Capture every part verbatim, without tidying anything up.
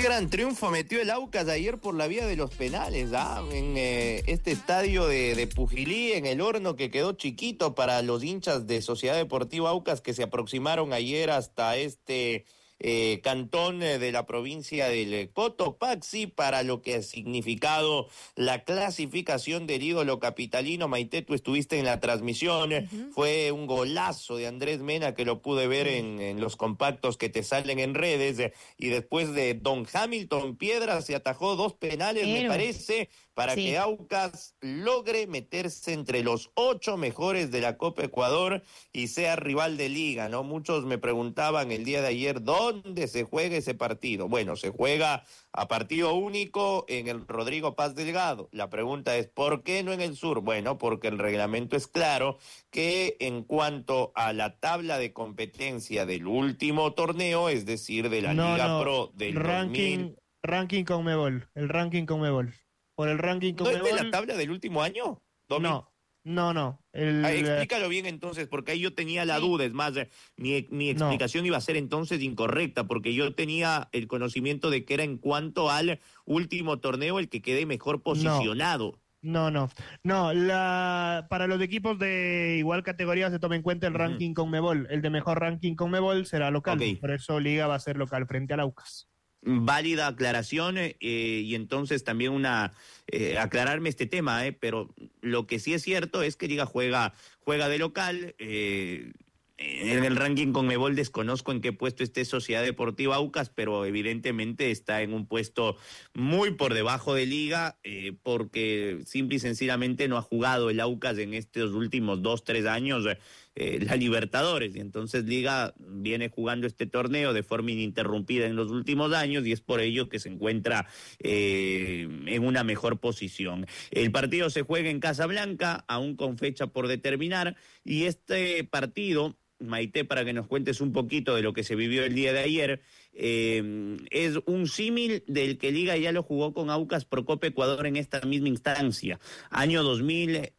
gran triunfo metió el Aucas ayer por la vía de los penales, ¿ah? En eh, este estadio de, de Pujilí, en el horno que quedó chiquito para los hinchas de Sociedad Deportiva Aucas que se aproximaron ayer hasta este eh, cantón eh, de la provincia del Cotopaxi para lo que ha significado la clasificación del ídolo capitalino. Maite, tú estuviste en la transmisión, uh-huh. Fue un golazo de Andrés Mena que lo pude ver en, en los compactos que te salen en redes, eh, y después de Don Hamilton Piedra se atajó dos penales, Pero, me parece, para sí. que Aucas logre meterse entre los ocho mejores de la Copa Ecuador y sea rival de liga, ¿no? Muchos me preguntaban el día de ayer, ¿dónde se juega ese partido? Bueno, se juega a partido único en el Rodrigo Paz Delgado. La pregunta es, ¿por qué no en el sur? Bueno, porque el reglamento es claro que en cuanto a la tabla de competencia del último torneo, es decir, de la no, Liga no. Pro del ranking, dos mil... ranking Conmebol, el ranking Conmebol. Por el ranking Conmebol... ¿No es de la tabla del último año? Domi? No. No, no. El... Ah, explícalo bien entonces, porque ahí yo tenía la sí. duda. Es más, mi, mi explicación no. iba a ser entonces incorrecta, porque yo tenía el conocimiento de que era en cuanto al último torneo el que quede mejor posicionado. No, no, no. La, para los equipos de igual categoría se toma en cuenta el uh-huh. ranking Conmebol. El de mejor ranking Conmebol será local. Okay. Por eso Liga va a ser local frente al Aucas. Válida aclaración, eh, y entonces también una eh, aclararme este tema, eh, pero lo que sí es cierto es que Liga juega juega de local. eh, en el ranking Conmebol desconozco en qué puesto esté Sociedad Deportiva Aucas, pero evidentemente está en un puesto muy por debajo de Liga, eh, porque simple y sencillamente no ha jugado el Aucas en estos últimos dos, tres años eh, la Libertadores, y entonces Liga viene jugando este torneo de forma ininterrumpida en los últimos años, y es por ello que se encuentra eh, en una mejor posición. El partido se juega en Casablanca, aún con fecha por determinar, y este partido, Maite, para que nos cuentes un poquito de lo que se vivió el día de ayer, eh, es un símil del que Liga ya lo jugó con Aucas por Copa Ecuador en esta misma instancia, año dos mil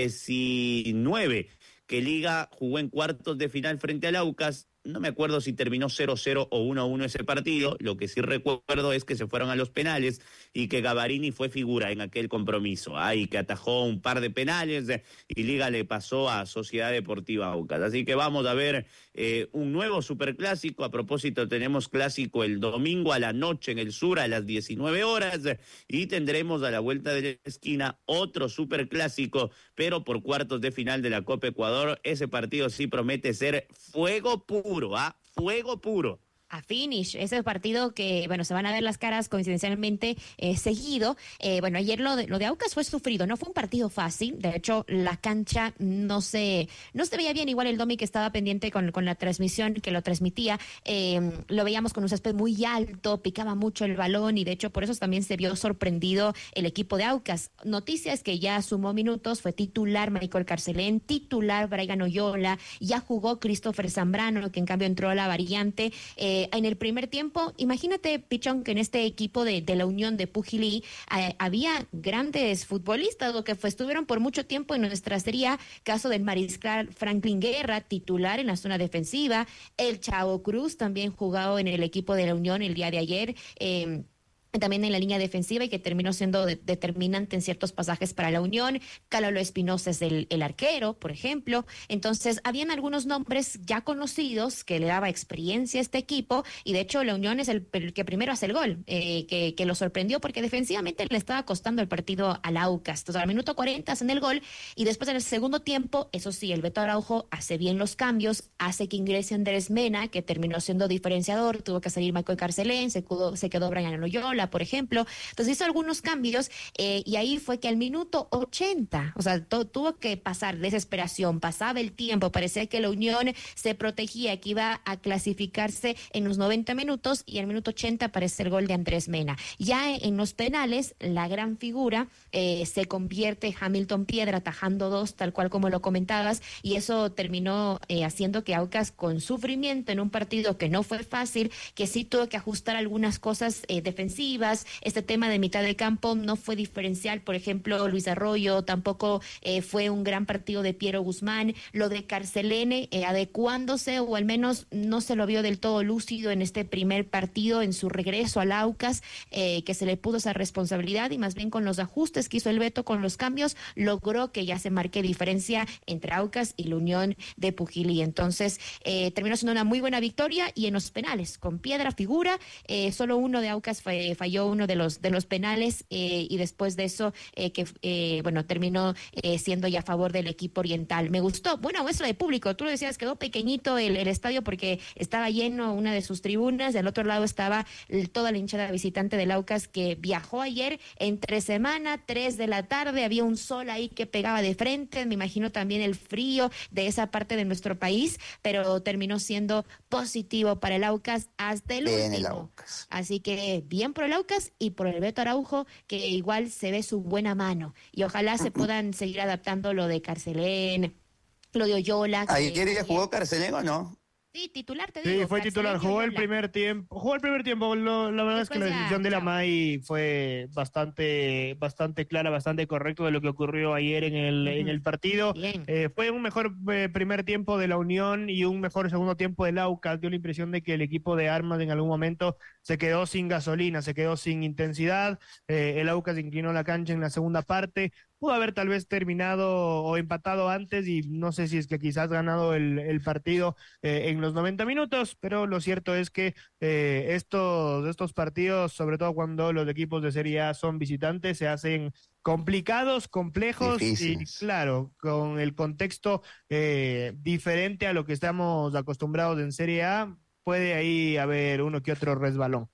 diecinueve, que Liga jugó en cuartos de final frente al Aucas. No me acuerdo si terminó cero cero o uno uno ese partido. Lo que sí recuerdo es que se fueron a los penales y que Gavarini fue figura en aquel compromiso. Ahí que atajó un par de penales y Liga le pasó a Sociedad Deportiva Aucas. Así que vamos a ver eh, un nuevo superclásico. A propósito, tenemos clásico el domingo a la noche en el sur a las diecinueve horas y tendremos a la vuelta de la esquina otro superclásico, pero por cuartos de final de la Copa Ecuador. Ese partido sí promete ser fuego puro. Puro, ¿ah? Fuego puro. A finish, ese partido que, bueno, se van a ver las caras coincidencialmente eh, seguido. Eh, bueno, ayer lo de, lo de Aucas fue sufrido, no fue un partido fácil. De hecho, la cancha no se, no se veía bien. Igual el Domi que estaba pendiente con, con la transmisión, que lo transmitía, eh, lo veíamos con un césped muy alto, picaba mucho el balón y de hecho por eso también se vio sorprendido el equipo de Aucas. Noticia es que ya sumó minutos, fue titular Michael Carcelén, titular Brian Oyola, ya jugó Christopher Zambrano, que en cambio entró a la variante. Eh, En el primer tiempo, imagínate, Pichón, que en este equipo de, de la Unión de Pujilí eh, había grandes futbolistas, lo que fue, estuvieron por mucho tiempo en nuestra serie, caso del mariscal Franklin Guerra, titular en la zona defensiva, el Chavo Cruz también jugado en el equipo de la Unión el día de ayer, eh, también en la línea defensiva y que terminó siendo de, determinante en ciertos pasajes para la Unión. Calolo Espinosa es el, el arquero, por ejemplo. Entonces, habían algunos nombres ya conocidos que le daba experiencia a este equipo y de hecho la Unión es el, el que primero hace el gol, eh, que, que lo sorprendió porque defensivamente le estaba costando el partido al Aucas. Entonces, al minuto cuarenta hacen el gol y después en el segundo tiempo, eso sí, el Beto Araujo hace bien los cambios, hace que ingrese Andrés Mena, que terminó siendo diferenciador, tuvo que salir Michael Carcelén, se quedó, se quedó Brian Loyola, por ejemplo. Entonces hizo algunos cambios eh, y ahí fue que al minuto ochenta, o sea, to, tuvo que pasar desesperación, pasaba el tiempo, parecía que la Unión se protegía, que iba a clasificarse en los noventa minutos y al minuto ochenta aparece el gol de Andrés Mena. Ya en los penales, la gran figura eh, se convierte Hamilton Piedra atajando dos, tal cual como lo comentabas, y eso terminó eh, haciendo que Aucas, con sufrimiento en un partido que no fue fácil, que sí tuvo que ajustar algunas cosas eh, defensivas, defensivas, este tema de mitad de campo no fue diferencial, por ejemplo, Luis Arroyo, tampoco eh, fue un gran partido de Piero Guzmán, lo de Carcelene eh, adecuándose, o al menos no se lo vio del todo lúcido en este primer partido, en su regreso al Aucas, eh, que se le pudo esa responsabilidad, y más bien con los ajustes que hizo el Beto, con los cambios, logró que ya se marque diferencia entre Aucas y la Unión de Pujilí. Entonces, eh, terminó siendo una muy buena victoria, y en los penales, con piedra figura, eh, solo uno de Aucas falló uno de los de los penales, eh, y después de eso, eh, que eh, bueno, terminó eh, siendo ya a favor del equipo oriental. Me gustó, buena muestra de público, tú lo decías, quedó pequeñito el, el estadio porque estaba lleno una de sus tribunas, del otro lado estaba el, toda la hinchada visitante del Aucas, que viajó ayer entre semana, tres de la tarde, había un sol ahí que pegaba de frente, me imagino también el frío de esa parte de nuestro país, pero terminó siendo positivo para el Aucas hasta el bien último. El Aucas. Así que bien por el Aucas y por el Beto Araujo, que igual se ve su buena mano, y ojalá se puedan seguir adaptando lo de Carcelén, lo de Oyola. ¿Ayer ya jugó Carcelén o no? Sí, titular, te sí, digo. Sí, fue titular, jugó el primer tiempo, jugó el primer tiempo, lo, la verdad Después es que la decisión ya, de la M A I fue bastante bastante clara, bastante correcto de lo que ocurrió ayer en el, uh-huh. en el partido. Eh, fue un mejor eh, primer tiempo de la Unión y un mejor segundo tiempo del Aucas. Dio la impresión de que el equipo de Armas en algún momento se quedó sin gasolina, se quedó sin intensidad. Eh, el Aucas inclinó la cancha en la segunda parte. Pudo haber tal vez terminado o empatado antes, y no sé si es que quizás ganado el, el partido eh, en los noventa minutos, pero lo cierto es que eh, estos, estos partidos, sobre todo cuando los equipos de Serie A son visitantes, se hacen complicados, complejos, difíciles. Y claro, con el contexto eh, diferente a lo que estamos acostumbrados en Serie A, puede ahí haber uno que otro resbalón.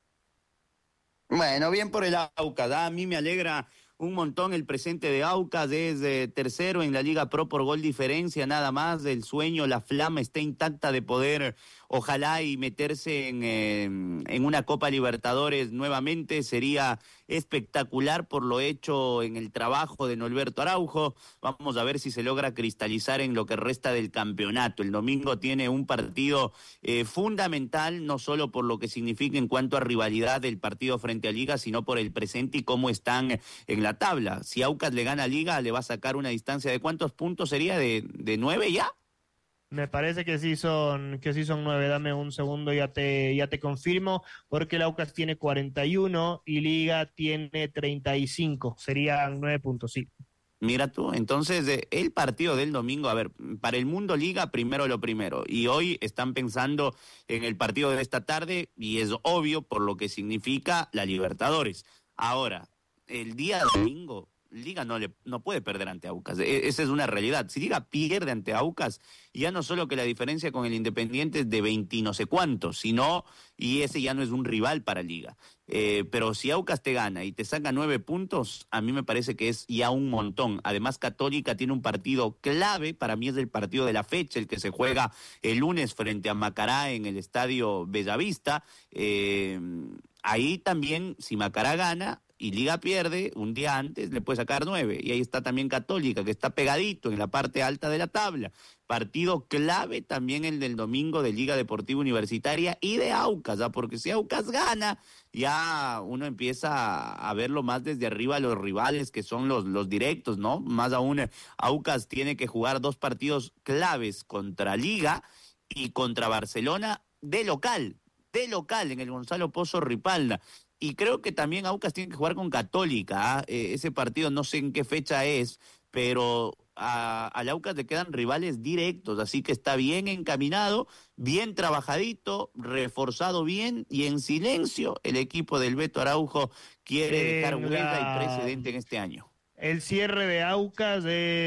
Bueno, bien por el Aucas, ¿ah? A mí me alegra un montón el presente de Aucas, es eh, tercero en la Liga Pro por gol diferencia, nada más. El sueño, la flama está intacta de poder, ojalá, y meterse en, eh, en una Copa Libertadores nuevamente. Sería espectacular por lo hecho en el trabajo de Norberto Araujo. Vamos a ver si se logra cristalizar en lo que resta del campeonato. El domingo tiene un partido eh, fundamental, no solo por lo que significa en cuanto a rivalidad del partido frente a Liga, sino por el presente y cómo están en la tabla. Si Aucas le gana a Liga, le va a sacar una distancia de ¿cuántos puntos sería? ¿De, de nueve ya? Me parece que sí son que sí son nueve. Dame un segundo, ya te ya te confirmo, porque el Aucas tiene cuarenta y uno y Liga tiene treinta y cinco. Serían nueve puntos, sí. Mira tú, entonces eh, el partido del domingo, a ver, para el Mundo Liga primero lo primero, y hoy están pensando en el partido de esta tarde, y es obvio por lo que significa la Libertadores. Ahora, el día domingo, Liga no le no puede perder ante Aucas, e- esa es una realidad. Si Liga pierde ante Aucas, ya no solo que la diferencia con el Independiente es de veinte no sé cuántos, sino, y ese ya no es un rival para Liga. Eh, pero si Aucas te gana y te saca nueve puntos, a mí me parece que es ya un montón. Además, Católica tiene un partido clave, para mí es el partido de la fecha, el que se juega el lunes frente a Macará en el Estadio Bellavista. Eh, ahí también, si Macará gana y Liga pierde, un día antes le puede sacar nueve. Y ahí está también Católica, que está pegadito en la parte alta de la tabla. Partido clave también el del domingo de Liga Deportiva Universitaria y de Aucas, ¿ah? Porque si Aucas gana, ya uno empieza a verlo más desde arriba, los rivales que son los, los directos, ¿no? Más aún, Aucas tiene que jugar dos partidos claves contra Liga y contra Barcelona de local, de local en el Gonzalo Pozo Ripalda. Y creo que también Aucas tiene que jugar con Católica, ¿eh? Eh, ese partido no sé en qué fecha es, pero a, al Aucas le quedan rivales directos, así que está bien encaminado, bien trabajadito, reforzado bien, y en silencio el equipo del Beto Araujo quiere dejar huella y precedente en este año. El cierre de Aucas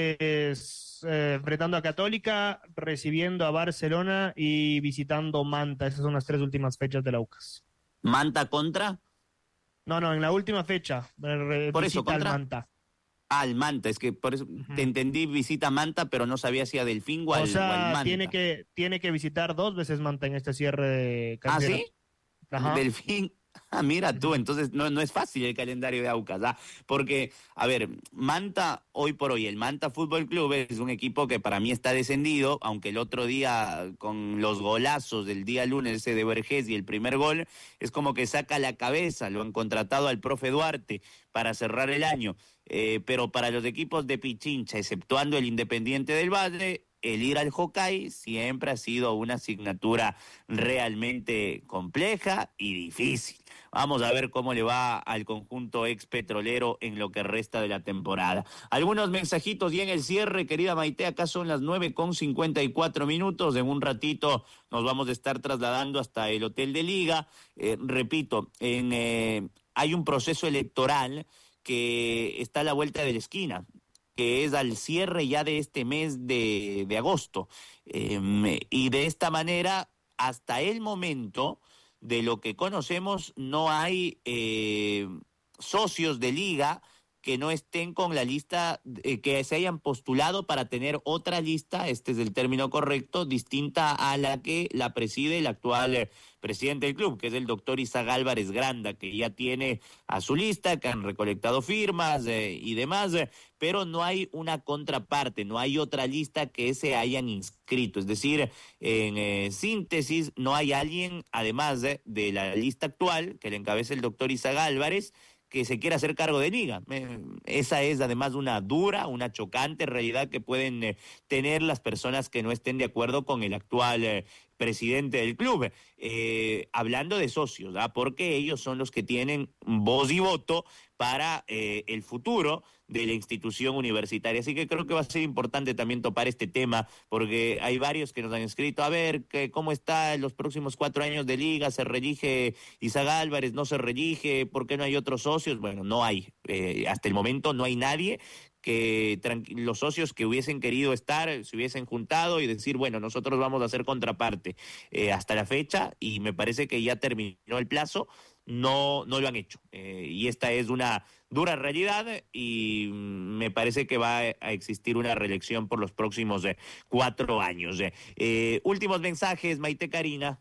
es eh, enfrentando a Católica, recibiendo a Barcelona y visitando Manta. Esas son las tres últimas fechas del Aucas. ¿Manta contra? No, no, en la última fecha. Por eso, contra al Manta. Ah, al Manta, es que por eso uh-huh. te entendí visita Manta, pero no sabía si a Delfín o al, o sea, o al Manta. Tiene que, tiene que visitar dos veces Manta en este cierre de campeonato. ¿Ah, sí? Ajá. Delfín, Ah, mira tú, entonces no, no es fácil el calendario de Aucas, ¿ah? Porque, a ver, Manta, hoy por hoy, el Manta Fútbol Club es un equipo que para mí está descendido, aunque el otro día, con los golazos del día lunes, ese de Vergés y el primer gol, es como que saca la cabeza, lo han contratado al profe Duarte para cerrar el año, eh, pero para los equipos de Pichincha, exceptuando el Independiente del Valle, el ir al Hokkaido siempre ha sido una asignatura realmente compleja y difícil. Vamos a ver cómo le va al conjunto ex petrolero en lo que resta de la temporada. Algunos mensajitos y en el cierre, querida Maite, acá son las nueve con cincuenta y cuatro minutos. En un ratito nos vamos a estar trasladando hasta el Hotel de Liga. Eh, repito, en, eh, hay un proceso electoral que está a la vuelta de la esquina, que es al cierre ya de este mes de, de agosto. Eh, y de esta manera, hasta el momento, de lo que conocemos, no hay eh, socios de liga que no estén con la lista, eh, que se hayan postulado para tener otra lista, este es el término correcto, distinta a la que la preside el actual eh, presidente del club, que es el doctor Isaac Álvarez Granda, que ya tiene a su lista, que han recolectado firmas eh, y demás, eh, pero no hay una contraparte, no hay otra lista que se hayan inscrito. Es decir, en eh, síntesis, no hay alguien, además eh, de la lista actual, que le encabeza el doctor Isaac Álvarez, que se quiera hacer cargo de liga. Eh, esa es además una dura, una chocante realidad que pueden eh, tener las personas que no estén de acuerdo con el actual eh, presidente del club. Eh, hablando de socios, ¿ah? Porque ellos son los que tienen voz y voto para eh, el futuro de la institución universitaria. Así que creo que va a ser importante también topar este tema, porque hay varios que nos han escrito, a ver, que, ¿cómo está en los próximos cuatro años de liga? ¿Se reelige Isaac Álvarez? ¿No se reelige? ¿Por qué no hay otros socios? Bueno, no hay. Eh, hasta el momento no hay nadie que los socios que hubiesen querido estar se hubiesen juntado y decir, bueno, nosotros vamos a hacer contraparte eh, hasta la fecha, y me parece que ya terminó el plazo. No, no lo han hecho. Eh, y esta es una dura realidad y me parece que va a existir una reelección por los próximos eh, cuatro años. Eh. Eh, últimos mensajes, Maite Karina.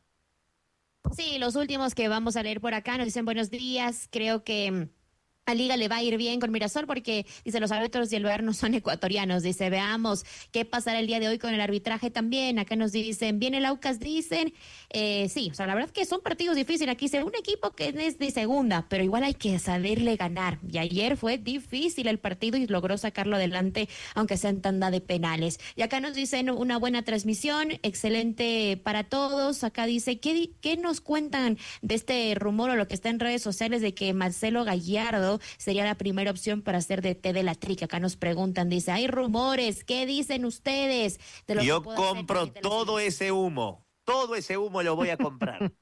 Sí, los últimos que vamos a leer por acá nos dicen buenos días. Creo que a Liga le va a ir bien con Mirasol porque, dice, los árbitros y el V A R no son ecuatorianos. Dice, veamos qué pasará el día de hoy con el arbitraje también. Acá nos dicen, viene el Aucas, dicen. Eh, sí, o sea, la verdad que son partidos difíciles. Aquí dice, un equipo que es de segunda, pero igual hay que saberle ganar. Y ayer fue difícil el partido y logró sacarlo adelante, aunque sea en tanda de penales. Y acá nos dicen, una buena transmisión, excelente para todos. Acá dice, ¿qué, qué nos cuentan de este rumor o lo que está en redes sociales de que Marcelo Gallardo sería la primera opción para ser D T de la Trica? Acá nos preguntan, dice, hay rumores, ¿qué dicen ustedes? De lo Yo que compro todo ese humo, todo ese humo lo voy a comprar.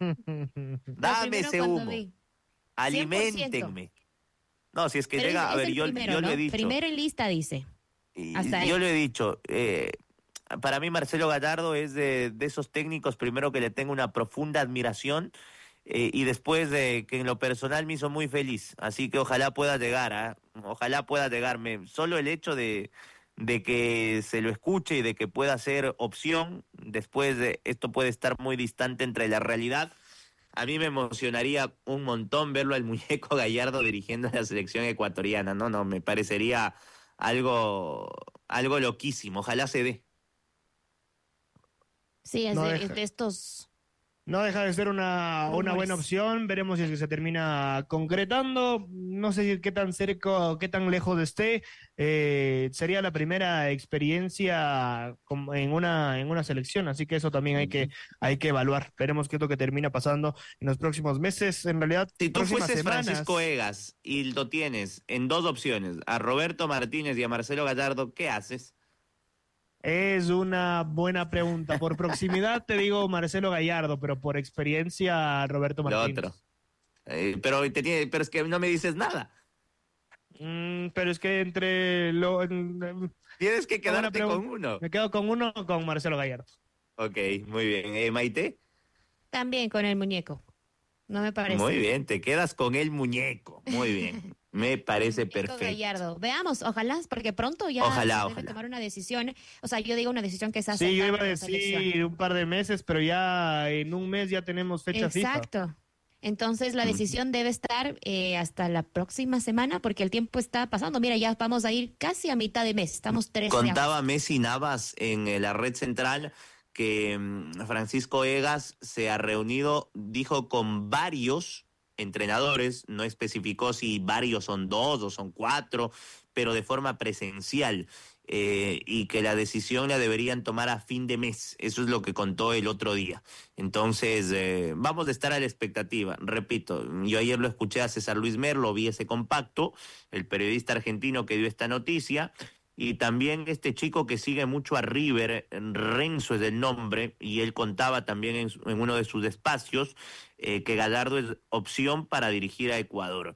Dame ese humo, vi. Aliméntenme. No, si es que Pero llega, es, a ver, es yo, primero, yo ¿no? lo he dicho. Primero en lista, dice. Hasta yo ahí. lo he dicho, eh, para mí Marcelo Gallardo es de, de esos técnicos, primero, que le tengo una profunda admiración. Eh, y después de que en lo personal me hizo muy feliz, así que ojalá pueda llegar, ¿eh? Ojalá pueda llegarme, solo el hecho de, de que se lo escuche y de que pueda ser opción, después de esto puede estar muy distante entre la realidad. A mí me emocionaría un montón verlo al muñeco Gallardo dirigiendo a la selección ecuatoriana, no, no, me parecería algo, algo loquísimo, ojalá se dé. Sí, es, no de, deja. es de estos... No deja de ser una, una buena opción. Veremos si es que se termina concretando. No sé qué tan cerca, qué tan lejos esté. Eh, sería la primera experiencia en una, en una selección, así que eso también hay que, hay que evaluar. Veremos qué es lo que termina pasando en los próximos meses. En realidad, si tú fueses semanas... Francisco Egas y lo tienes en dos opciones, a Roberto Martínez y a Marcelo Gallardo, ¿qué haces? Es una buena pregunta. Por proximidad te digo Marcelo Gallardo, pero por experiencia Roberto Martínez. Lo otro. Eh, pero, te tiene, pero es que no me dices nada. Mm, pero es que entre... lo en, Tienes que quedarte con uno. Me quedo con uno, con Marcelo Gallardo. Ok, muy bien. ¿Eh, Maite? También con el muñeco. No me parece. Muy bien, te quedas con el muñeco. Muy bien. Me parece perfecto. Gallardo. Veamos, ojalá, porque pronto ya ojalá, se ojalá. debe tomar una decisión. O sea, yo digo una decisión que se hace. Sí, yo iba a decir un par de meses, pero ya en un mes ya tenemos fecha Exacto. FIFA. Entonces la decisión debe estar eh, hasta la próxima semana porque el tiempo está pasando. Mira, ya vamos a ir casi a mitad de mes. Estamos tres. Contaba Messi Navas en eh, la red central que um, Francisco Egas se ha reunido, dijo, con varios entrenadores, no especificó si varios son dos o son cuatro, pero de forma presencial. Eh, y que la decisión la deberían tomar a fin de mes. Eso es lo que contó el otro día. Entonces, eh, vamos a estar a la expectativa. Repito, yo ayer lo escuché a César Luis Merlo, vi ese compacto, el periodista argentino que dio esta noticia, y también este chico que sigue mucho a River, Renzo es el nombre, y él contaba también en, en uno de sus espacios eh, que Gallardo es opción para dirigir a Ecuador.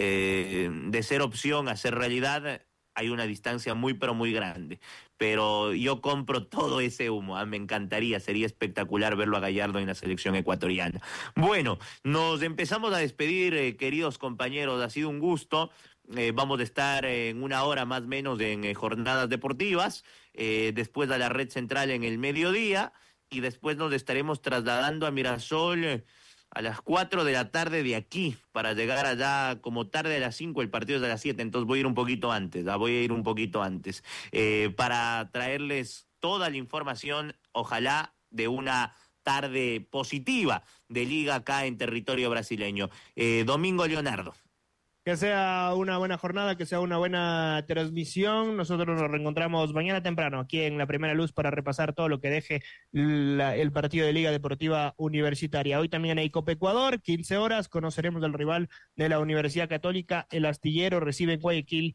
Eh, de ser opción a ser realidad hay una distancia muy pero muy grande, pero yo compro todo ese humo, ¿eh? Me encantaría, sería espectacular verlo a Gallardo en la selección ecuatoriana. Bueno, nos empezamos a despedir, eh, queridos compañeros, ha sido un gusto. Eh, vamos a estar en una hora más o menos en eh, jornadas deportivas, eh, después a la red central en el mediodía, y después nos estaremos trasladando a Mirasol eh, a las cuatro de la tarde de aquí, para llegar allá como tarde a las cinco, el partido es a las siete, entonces voy a ir un poquito antes, ¿ah? voy a ir un poquito antes, eh, para traerles toda la información, ojalá de una tarde positiva de liga acá en territorio brasileño. Eh, Domingo Leonardo. Que sea una buena jornada, que sea una buena transmisión. Nosotros nos reencontramos mañana temprano aquí en La Primera Luz para repasar todo lo que deje la, el partido de Liga Deportiva Universitaria. Hoy también hay Copa Ecuador, quince horas, conoceremos al rival de la Universidad Católica. El Astillero recibe en Guayaquil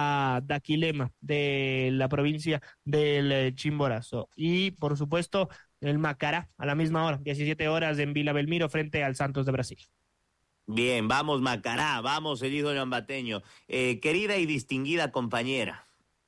a Daquilema de la provincia del Chimborazo. Y, por supuesto, el Macará a la misma hora, diecisiete horas en Vila Belmiro frente al Santos de Brasil. Bien, vamos Macará, vamos el ídolo ambateño. Eh, querida y distinguida compañera.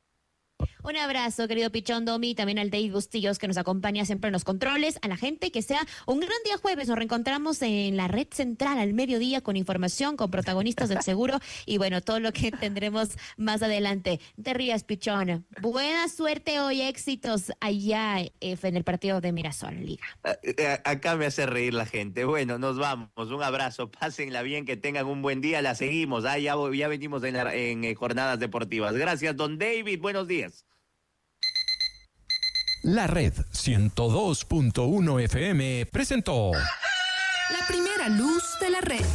Un abrazo, querido Pichón Domi, también al Dave Bustillos que nos acompaña siempre en los controles, a la gente, que sea un gran día jueves. Nos reencontramos en la red central al mediodía con información, con protagonistas del seguro y bueno, todo lo que tendremos más adelante. Te rías, Pichón. Buena suerte hoy, éxitos allá en el partido de Mirasol, Liga. Acá me hace reír la gente. Bueno, nos vamos. Un abrazo. Pásenla bien, que tengan un buen día. La seguimos. Ah, ya, ya venimos en, la, en, en jornadas deportivas. Gracias, don David. Buenos días. La Red ciento dos punto uno F M presentó La Primera Luz de la Red.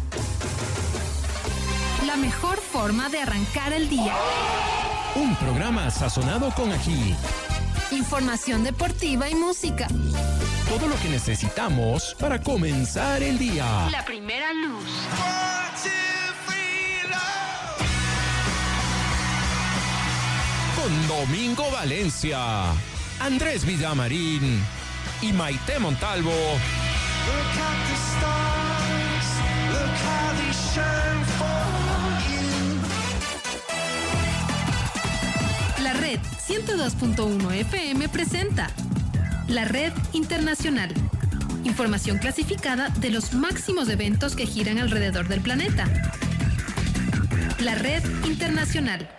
La mejor forma de arrancar el día. Un programa sazonado con ají. Información deportiva y música. Todo lo que necesitamos para comenzar el día. La Primera Luz. Con Domingo Valencia, Andrés Villamarín y Maite Montalvo. La Red ciento dos punto uno F M presenta La Red Internacional. Información clasificada de los máximos eventos que giran alrededor del planeta. La Red Internacional.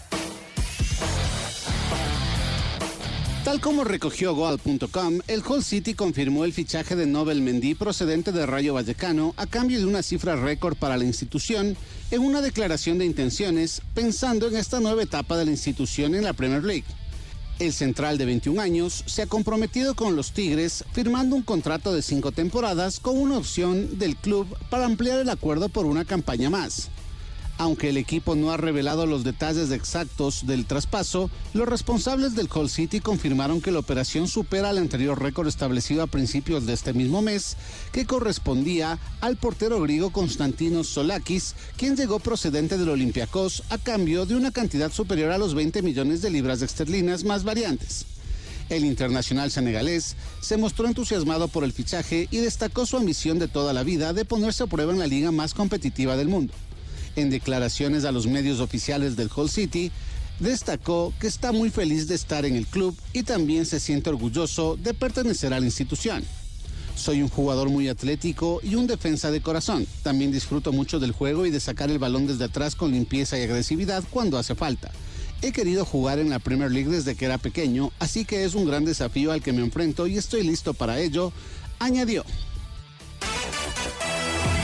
Tal como recogió Goal punto com, el Hull City confirmó el fichaje de Nobel Mendy procedente de Rayo Vallecano a cambio de una cifra récord para la institución en una declaración de intenciones pensando en esta nueva etapa de la institución en la Premier League. El central de veintiún años se ha comprometido con los Tigres firmando un contrato de cinco temporadas con una opción del club para ampliar el acuerdo por una campaña más. Aunque el equipo no ha revelado los detalles exactos del traspaso, los responsables del Hull City confirmaron que la operación supera el anterior récord establecido a principios de este mismo mes, que correspondía al portero griego Konstantinos Solakis, quien llegó procedente del Olympiacos a cambio de una cantidad superior a los veinte millones de libras esterlinas más variantes. El internacional senegalés se mostró entusiasmado por el fichaje y destacó su ambición de toda la vida de ponerse a prueba en la liga más competitiva del mundo. En declaraciones a los medios oficiales del Hull City, destacó que está muy feliz de estar en el club y también se siente orgulloso de pertenecer a la institución. Soy un jugador muy atlético y un defensa de corazón. También disfruto mucho del juego y de sacar el balón desde atrás con limpieza y agresividad cuando hace falta. He querido jugar en la Premier League desde que era pequeño, así que es un gran desafío al que me enfrento y estoy listo para ello, añadió.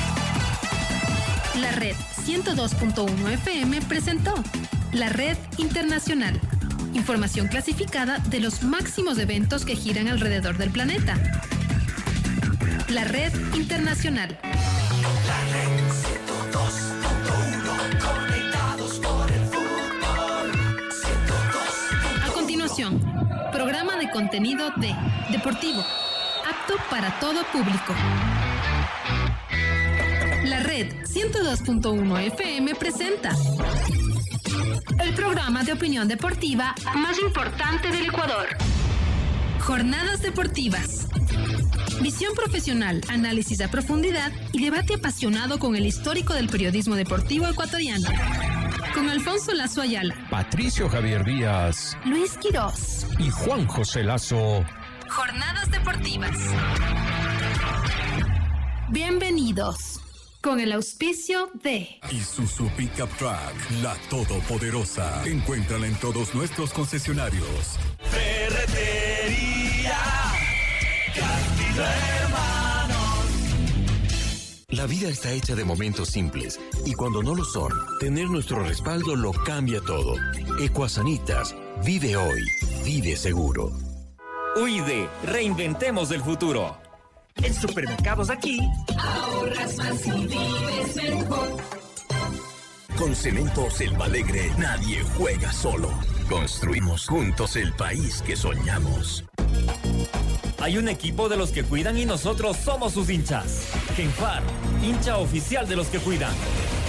ciento dos punto uno F M presentó La Red Internacional. Información clasificada de los máximos eventos que giran alrededor del planeta. La Red Internacional. La Red ciento dos punto uno, conectados por el fútbol. ciento dos. A continuación, programa de contenido de Deportivo, apto para todo público. La Red ciento dos punto uno F M presenta el programa de opinión deportiva más importante del Ecuador. Jornadas deportivas. Visión profesional, análisis a profundidad y debate apasionado con el histórico del periodismo deportivo ecuatoriano. Con Alfonso Lazo Ayala, Patricio Javier Díaz, Luis Quirós y Juan José Lazo. Jornadas deportivas. Bienvenidos. Con el auspicio de Isuzu Pickup Truck, la todopoderosa. Encuéntrala en todos nuestros concesionarios. Ferretería Castillo Hermanos. La vida está hecha de momentos simples y cuando no lo son, tener nuestro respaldo lo cambia todo. Ecuasanitas, vive hoy, vive seguro. U I D, reinventemos el futuro. En Supermercados Aquí, ahorras más y vives mejor. Con Cementos Selva Alegre, nadie juega solo. Construimos juntos el país que soñamos. Hay un equipo de los que cuidan y nosotros somos sus hinchas. Genfar, hincha oficial de los que cuidan.